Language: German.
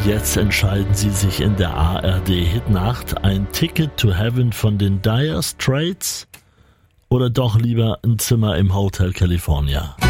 jetzt entscheiden Sie sich in der ARD-Hitnacht, ein Ticket to Heaven von den Dire Straits oder doch lieber ein Zimmer im Hotel California.